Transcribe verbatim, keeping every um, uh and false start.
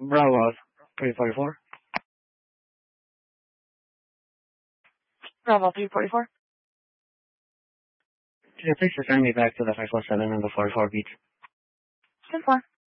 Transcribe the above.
Bravo, three forty-four. Bravo three forty-four. Can you please return me back to the five four seven and the forty-four beach? ten four.